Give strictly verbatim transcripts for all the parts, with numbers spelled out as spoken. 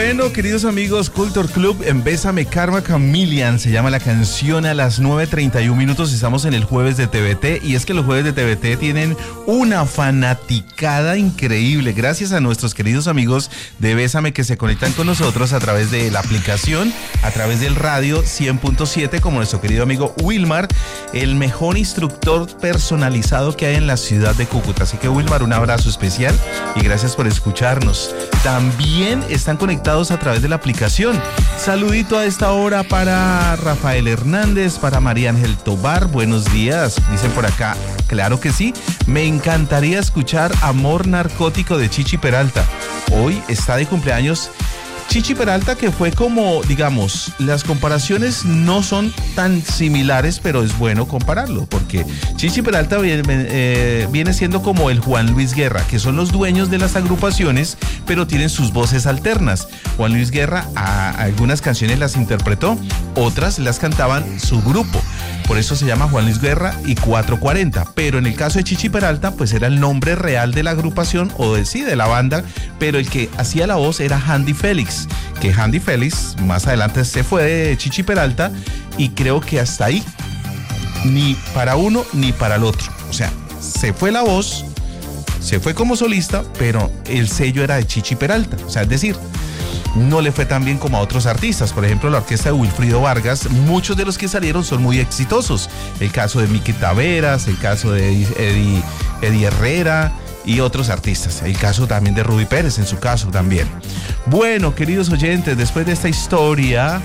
Bueno, queridos amigos, Culture Club en Bésame Karma Chameleon se llama la canción. A las nueve treinta y un minutos estamos en el jueves de T V T, y es que los jueves de T V T tienen una fanaticada increíble gracias a nuestros queridos amigos de Bésame que se conectan con nosotros a través de la aplicación, a través del radio cien punto siete, como nuestro querido amigo Wilmar, el mejor instructor personalizado que hay en la ciudad de Cúcuta. Así que Wilmar, un abrazo especial y gracias por escucharnos. También están conectados a través de la aplicación. Saludito a esta hora para Rafael Hernández, para María Ángel Tobar. Buenos días, dicen por acá. Claro que sí, me encantaría escuchar Amor Narcótico de Chichi Peralta. Hoy está de cumpleaños Chichi Peralta, que fue como, digamos, las comparaciones no son tan similares, pero es bueno compararlo, porque Chichi Peralta viene, eh, viene siendo como el Juan Luis Guerra, que son los dueños de las agrupaciones, pero tienen sus voces alternas. Juan Luis Guerra a, a algunas canciones las interpretó, otras las cantaban su grupo. Por eso se llama Juan Luis Guerra y cuatrocientos cuarenta. Pero en el caso de Chichi Peralta, pues era el nombre real de la agrupación, o de sí, de la banda, pero el que hacía la voz era Handy Félix, que Handy Félix más adelante se fue de Chichi Peralta, y creo que hasta ahí, ni para uno ni para el otro. O sea, se fue la voz, se fue como solista, pero el sello era de Chichi Peralta. O sea, es decir, no le fue tan bien como a otros artistas. Por ejemplo, la orquesta de Wilfrido Vargas, muchos de los que salieron son muy exitosos. El caso de Miki Taveras, el caso de Eddie, Eddie Herrera y otros artistas. El caso también de Ruby Pérez, en su caso también. Bueno, queridos oyentes, después de esta historia,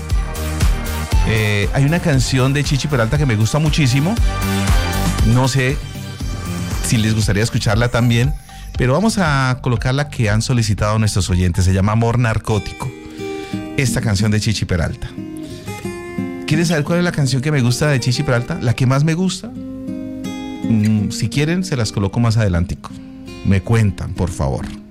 eh, hay una canción de Chichi Peralta que me gusta muchísimo. No sé si les gustaría escucharla también, pero vamos a colocar la que han solicitado nuestros oyentes. Se llama Amor Narcótico, esta canción de Chichi Peralta. ¿Quieren saber cuál es la canción que me gusta de Chichi Peralta? ¿La que más me gusta? Mm, si quieren, se las coloco más adelantico. Me cuentan, por favor.